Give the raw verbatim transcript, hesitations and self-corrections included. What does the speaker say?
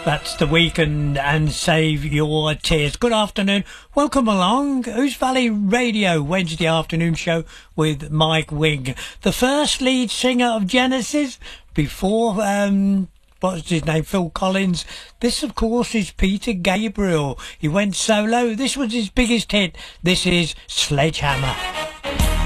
That's The Weekend and Save Your Tears. Good afternoon. Welcome along. Ouse Valley Radio Wednesday afternoon show with Mike Wing, the first lead singer of Genesis before, um, what's his name, Phil Collins. This, of course, is Peter Gabriel. He went solo. This was his biggest hit. This is Sledgehammer.